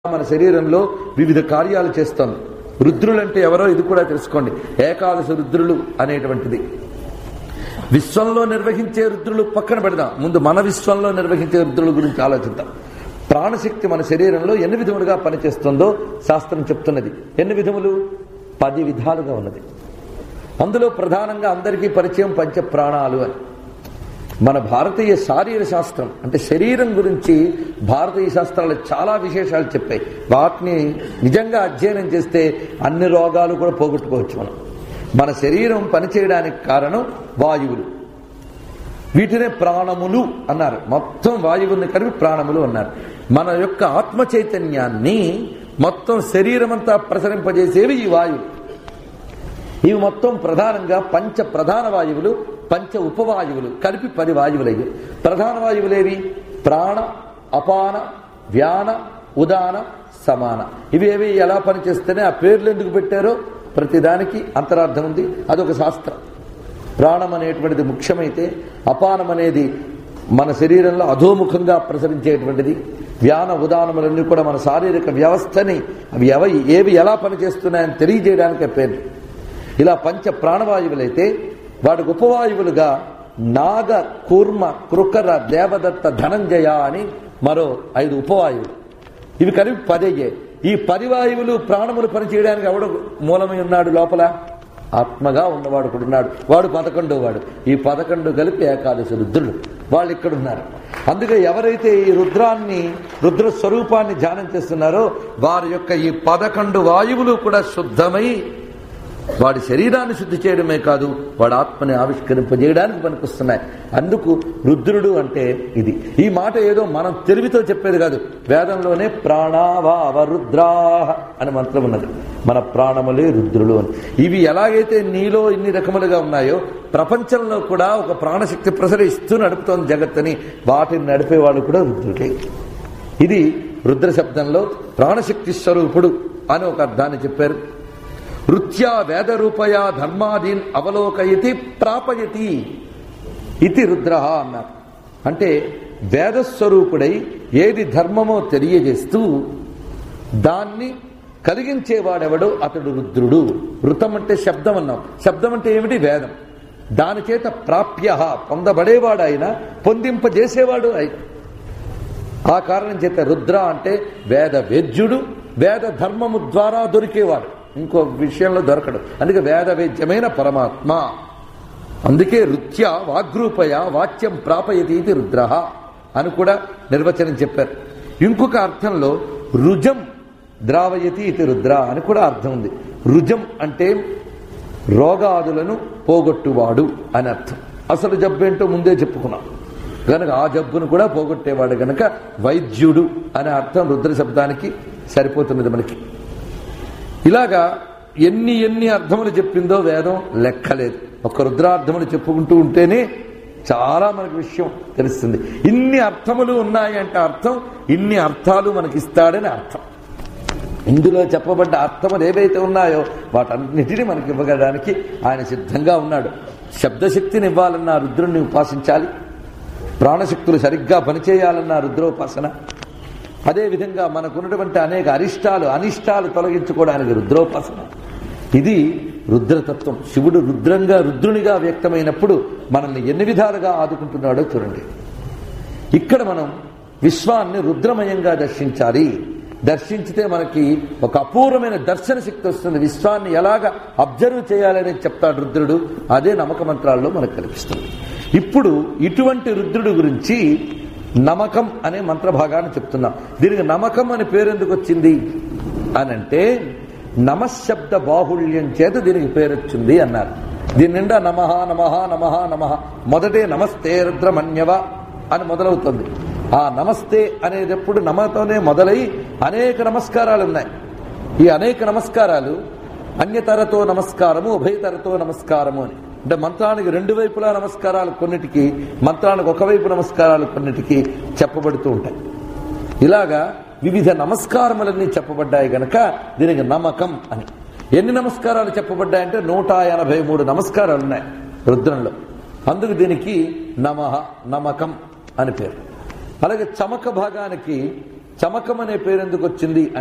మన శరీరంలో వివిధ కార్యాలు చేస్తోంది. రుద్రులంటే ఎవరో ఇది కూడా తెలుసుకోండి. ఏకాదశ రుద్రులు అనేటువంటిది విశ్వంలో నిర్వహించే రుద్రులు పక్కన పెడదాం, ముందు మన విశ్వంలో నిర్వహించే రుద్రుల గురించి ఆలోచిద్దాం. ప్రాణశక్తి మన శరీరంలో ఎన్ని విధములుగా పనిచేస్తుందో శాస్త్రం చెప్తున్నది. ఎన్ని విధములు? 10 విధాలుగా ఉన్నది. అందులో ప్రధానంగా అందరికీ పరిచయం పంచ ప్రాణాలు అని. మన భారతీయ శారీర శాస్త్రం అంటే శరీరం గురించి భారతీయ శాస్త్రాలు చాలా విశేషాలు చెప్పాయి. వాటిని నిజంగా అధ్యయనం చేస్తే అన్ని రోగాలు కూడా పోగొట్టుకోవచ్చు. మన శరీరం పనిచేయడానికి కారణం వాయువులు. వీటినే ప్రాణములు అన్నారు. మొత్తం వాయువుని కలిపి ప్రాణములు అన్నారు. మన యొక్క ఆత్మ చైతన్యాన్ని మొత్తం శరీరం అంతా ప్రసరింపజేసేవి ఈ వాయువులు. ఇవి మొత్తం ప్రధానంగా పంచ ప్రధాన వాయువులు, పంచ ఉపవాయువులు కలిపి 10 వాయువులయ్యి. ప్రధాన వాయువులేవి? ప్రాణ, అపాన, వ్యాన, ఉదాన, సమాన. ఇవేవి ఎలా పనిచేస్తేనే ఆ పేర్లు ఎందుకు పెట్టారో ప్రతిదానికి అంతరార్థం ఉంది. అదొక శాస్త్రం. ప్రాణం అనేటువంటిది ముఖ్యమైతే, అపానం అనేది మన శరీరంలో అధోముఖంగా ప్రసరించేటువంటిది, వ్యాన ఉదానములన్నీ కూడా మన శారీరక వ్యవస్థని ఏవి ఎలా పనిచేస్తున్నాయని తెలియజేయడానికి పేర్లు. ఇలా పంచ ప్రాణవాయువులైతే వాటికి ఉపవాయువులుగా నాగ, కూర్మ, కృకర, దేవదత్త, ధనంజయ అని మరో 5 ఉపవాయువులు. ఇవి కలిపి 10 అయ్యాయి. ఈ 10 వాయువులు ప్రాణములు పనిచేయడానికి ఎవడు మూలమై ఉన్నాడు? లోపల ఆత్మగా ఉన్నవాడు కూడా ఉన్నాడు. వాడు 11వ వాడు. ఈ 11 కలిపి ఏకాదశి రుద్రులు. వాళ్ళు ఇక్కడ ఉన్నారు. అందుకే ఎవరైతే ఈ రుద్రాన్ని, రుద్ర స్వరూపాన్ని ధ్యానం చేస్తున్నారో వారి యొక్క ఈ 11 వాయువులు కూడా శుద్ధమై వాడి శరీరాన్ని శుద్ధి చేయడమే కాదు, వాడి ఆత్మని ఆవిష్కరింపజేయడానికి పనికొస్తున్నాయి. అందుకు రుద్రుడు అంటే ఇది. ఈ మాట ఏదో మనం తెలివితో చెప్పేది కాదు. వేదంలోనే ప్రాణావావరుద్రాహ అని మంత్రం ఉన్నది. మన ప్రాణములే రుద్రులు అని. ఇవి ఎలాగైతే నీలో ఇన్ని రకములుగా ఉన్నాయో ప్రపంచంలో కూడా ఒక ప్రాణశక్తి ప్రసరిస్తూ నడుపుతోంది జగత్తుని. వాటిని నడిపేవాళ్ళు కూడా రుద్రుడే. ఇది రుద్ర శబ్దంలో ప్రాణశక్తి స్వరూపుడు అని ఒక అర్థాన్ని చెప్పారు. రుత్యా వేదరూపయా ధర్మాదీన్ అవలోకయతి ప్రాపయతి ఇది రుద్ర అన్నారు. అంటే వేదస్వరూపుడై ఏది ధర్మమో తెలియజేస్తూ దాన్ని కలిగించేవాడెవడో అతడు రుద్రుడు. ఋతం అంటే శబ్దం అన్నాం. శబ్దం అంటే ఏమిటి? వేదం. దాని చేత ప్రాప్య పొందబడేవాడు ఆయన, పొందింపజేసేవాడు ఆయన. ఆ కారణం చేత రుద్ర అంటే వేద వేద్యుడు, వేద ధర్మము ద్వారా దొరికేవాడు. ఇంకో విషయంలో దొరకడు. అందుకే వేద వేద్యమైన పరమాత్మ. అందుకే రుత్య వాగ్రూపయ వాచ్యం ప్రాపయతి ఇది రుద్ర అని కూడా నిర్వచనం చెప్పారు. ఇంకొక అర్థంలో రుజం ద్రావయతి ఇది రుద్ర అని కూడా అర్థం ఉంది. రుజం అంటే రోగాదులను పోగొట్టువాడు అని అర్థం. అసలు జబ్బు ఏంటో ముందే చెప్పుకున్నాం కనుక ఆ జబ్బును కూడా పోగొట్టేవాడు గనక వైద్యుడు అనే అర్థం రుద్ర శబ్దానికి సరిపోతున్నది మనకి. ఇలాగా ఎన్ని అర్థములు చెప్పిందో వేదం లెక్కలేదు. ఒక రుద్రార్థములు చెప్పుకుంటూ ఉంటేనే చాలా మనకు విషయం తెలుస్తుంది. ఇన్ని అర్థములు ఉన్నాయంటే అర్థం ఇన్ని అర్థాలు మనకిస్తాడని అర్థం. ఇందులో చెప్పబడ్డ అర్థములు ఏవైతే ఉన్నాయో వాటన్నిటినీ మనకి ఇవ్వగలడానికి ఆయన సిద్ధంగా ఉన్నాడు. శబ్దశక్తిని ఇవ్వాలన్నా రుద్రుణ్ణి ఉపాసించాలి. ప్రాణశక్తులు సరిగ్గా పనిచేయాలన్నా రుద్రోపాసన. అదేవిధంగా మనకున్నటువంటి అనేక అనిష్టాలు తొలగించుకోవడానికి రుద్రోపాసన. ఇది రుద్రతత్వం. శివుడు రుద్రునిగా వ్యక్తమైనప్పుడు మనల్ని ఎన్ని విధాలుగా ఆదుకుంటున్నాడో చూడండి. ఇక్కడ మనం విశ్వాన్ని రుద్రమయంగా దర్శించాలి. దర్శించితే మనకి ఒక అపూర్వమైన దర్శన శక్తి వస్తుంది. విశ్వాన్ని ఎలాగ అబ్జర్వ్ చేయాలని చెప్తాడు రుద్రుడు. అదే నమక మంత్రాల్లో మనకు కనిపిస్తుంది. ఇప్పుడు ఇటువంటి రుద్రుడు గురించి నమకం అనే మంత్రభాగాన్ని చెప్తున్నాం. దీనికి నమకం అని పేరు ఎందుకు వచ్చింది అనంటే నమశబ్ద బాహుళ్యం చేత దీనికి పేరు వచ్చింది అన్నారు. దీని నిండా నమః నమః నమః నమః. మొదటే నమస్తే రుద్రమన్యవ అని మొదలవుతుంది. ఆ నమస్తే అనేది ఎప్పుడు నమతోనే మొదలై అనేక నమస్కారాలు ఉన్నాయి. ఈ అనేక నమస్కారాలు అన్యతరతో నమస్కారము, ఉభయతరతో నమస్కారము అని. అంటే మంత్రానికి 2 వైపులా నమస్కారాలు కొన్నిటికి, మంత్రానికి ఒకవైపు నమస్కారాలు కొన్నిటికి చెప్పబడుతూ ఉంటాయి. ఇలాగా వివిధ నమస్కారములన్నీ చెప్పబడ్డాయి గనక దీనికి నమకం అని. ఎన్ని నమస్కారాలు చెప్పబడ్డాయంటే 183 నమస్కారాలు ఉన్నాయి రుద్రంలో. అందుకు దీనికి నమః నమకం అని పేరు. అలాగే చమక భాగానికి చమకం అనే పేరు ఎందుకు వచ్చింది